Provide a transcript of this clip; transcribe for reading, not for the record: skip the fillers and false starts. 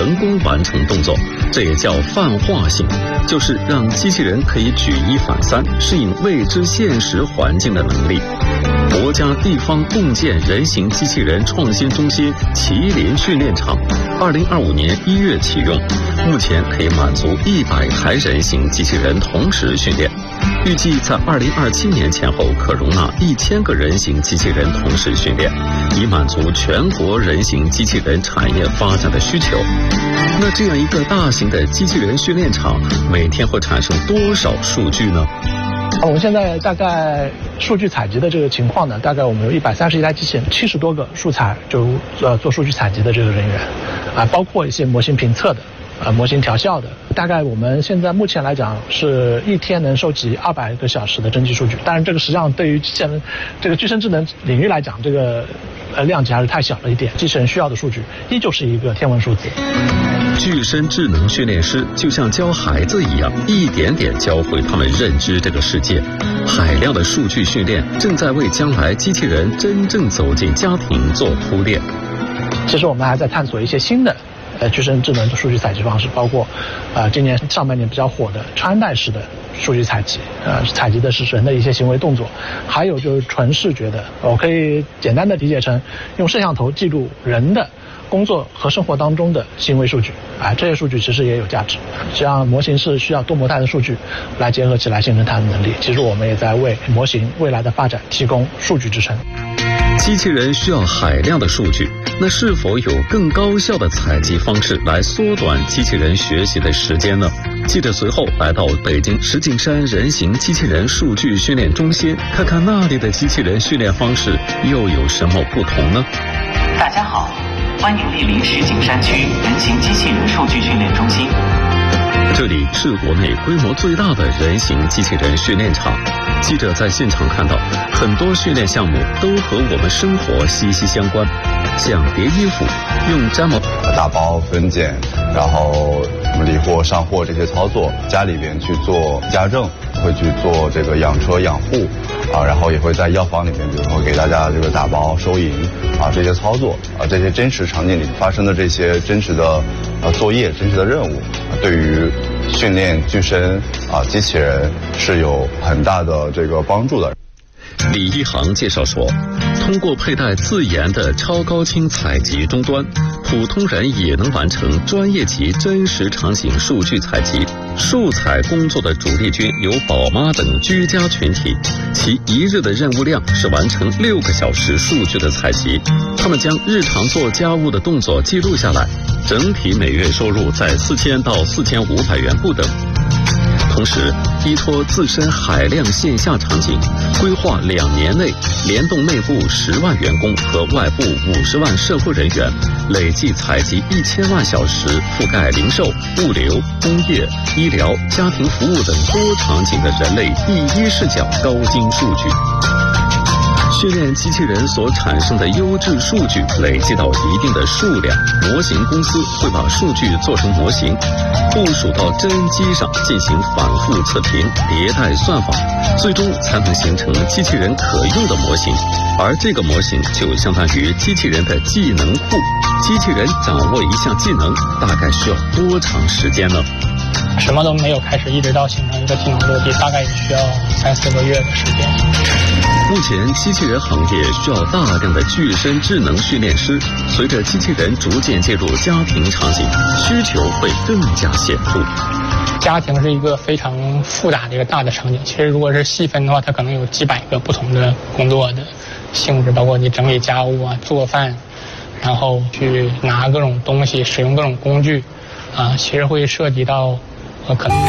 成功完成动作，这也叫泛化性，就是让机器人可以举一反三，适应未知现实环境的能力。国家地方共建人形机器人创新中心麒麟训练场，2025年1月启用，目前可以满足100台人形机器人同时训练，预计在2027年前后可容纳1000个人形机器人同时训练，以满足全国人形机器人产业发展的需求。那这样一个大型的机器人训练场，每天会产生多少数据呢？ 我们现在大概数据采集的这个情况呢，大概我们有131台机器人，70多个数采就做数据采集的这个人员，包括一些模型评测的，模型调校的。大概我们现在目前来讲是一天能收集200个小时的真机数据，当然这个实际上对于机器人这个具身智能领域来讲，这个量级还是太小了一点，机器人需要的数据依旧是一个天文数字。 具身智能训练师就像教孩子一样，一点点教会他们认知这个世界。海量的数据训练正在为将来机器人真正走进家庭做铺垫。 其实我们还在探索一些新的具身智能的数据采集方式，包括今年上半年比较火的穿戴式的数据采集，采集的是人的一些行为动作，还有就是纯视觉的，我可以简单的理解成用摄像头记录人的工作和生活当中的行为数据，这些数据其实也有价值。这样模型是需要多模态的数据来结合起来形成它的能力。其实我们也在为模型未来的发展提供数据支撑。 机器人需要海量的数据，那是否有更高效的采集方式来缩短机器人学习的时间呢？记者随后来到北京石景山人形机器人数据训练中心，看看那里的机器人训练方式又有什么不同呢？ 大家好，欢迎莅临石景山区人形机器人数据训练中心。 这里是国内规模最大的人形机器人训练场。记者在现场看到，很多训练项目都和我们生活息息相关，像叠衣服、用粘毛、 打包分拣，然后理货上货这些操作，家里边去做家政，会去做这个养车养护然后也会在药房里面，比如说给大家这个打包收银这些操作这些真实场景里发生的这些真实的作业、真实的任务，对于训练具身机器人是有很大的这个帮助的。 李一航介绍说，通过佩戴自研的超高清采集终端，普通人也能完成专业级真实场景数据采集。数采工作的主力军有宝妈等居家群体，其一日的任务量是完成6个小时数据的采集。他们将日常做家务的动作记录下来，整体每月收入在4000到4500元不等。同时依托自身海量线下场景，规划2年内联动内部10万员工和外部50万社会人员，累计采集1000万小时，覆盖零售、物流、工业、医疗、家庭服务等多场景的人类第一视角高精数据。训练机器人所产生的优质数据累积到一定的数量，模型公司会把数据做成模型，部署到真机上进行反复测评、迭代算法，最终才能形成机器人可用的模型。而这个模型就相当于机器人的技能库。机器人掌握一项技能大概需要多长时间呢？ 什么都没有开始，一直到形成一个技能落地，大概也需要3-4个月的时间。 目前机器人行业需要大量的具身智能训练师，随着机器人逐渐介入家庭场景，需求会更加显著。 家庭是一个非常复杂的一个大的场景，其实如果是细分的话，它可能有几百个不同的工作的性质，包括你整理家务做饭，然后去拿各种东西，使用各种工具其实会涉及到可能